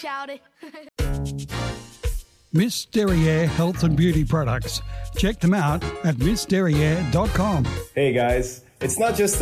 shouted. Miss Derriere Health and Beauty Products. Check them out at missderriere.com. Hey guys, it's not just